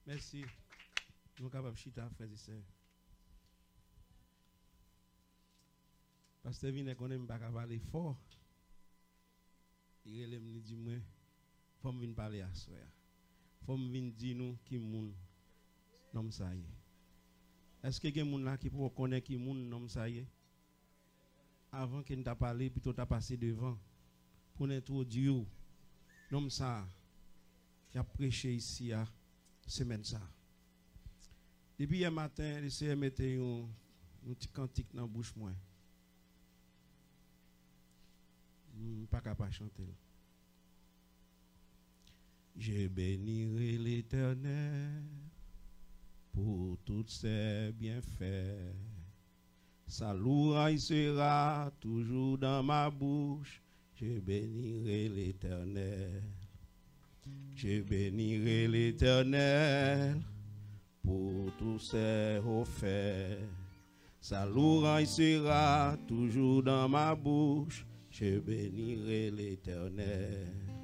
Merci. Nous sommes capables de chita, frères et sœurs. Pasteur Vine, qu'on aime pas parler fort. Il me dit, moi, il faut me parler à soi. Il faut me dire nous qui moun nom ça y est. Est-ce que il y a des gens là qui pour connaître qui moun nom ça y est? Avant qu'il t'a parlé, plutôt t'a passé devant pour introduire nom ça. Qui a prêché ici à semaine ça. Depuis hier matin, les sœurs mettaient un petit cantique dans la bouche moi. Pas capable de chanter. Je bénirai l'Éternel pour tous ses bienfaits. Sa louange sera toujours dans ma bouche. Je bénirai l'Éternel. Je bénirai l'Éternel pour tous ses faits. Sa louange sera toujours dans ma bouche. Je bénirai l'Éternel.